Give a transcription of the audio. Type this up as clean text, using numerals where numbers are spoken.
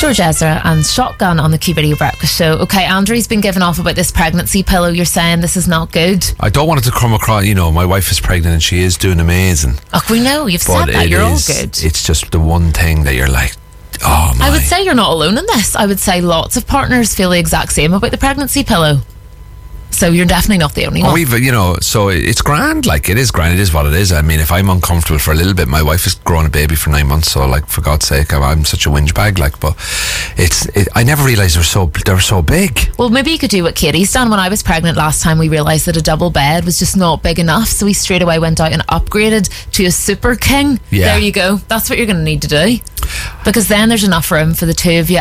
George Ezra and Shotgun on the Q Radio Breakfast Show. Okay, Andrew's been giving off about this pregnancy pillow. You're saying this is not good. I don't want it to come across, my wife is pregnant and she is doing amazing. Oh, we know, you've said that, you're all good. It's just the one thing that you're like, oh my. I would say you're not alone in this. I would say lots of partners feel the exact same about the pregnancy pillow. So you're definitely not the only one. So it's grand. Like, it is grand. It is what it is. I mean, if I'm uncomfortable for a little bit, my wife is growing a baby for 9 months, so like, for God's sake, I'm such a whinge bag. Like, but I never realised they were so big. Well, maybe you could do what Katie's done. When I was pregnant last time, we realised that a double bed was just not big enough, so we straight away went out and upgraded to a Super King. Yeah. There you go. That's what you're going to need to do, because then there's enough room for the two of you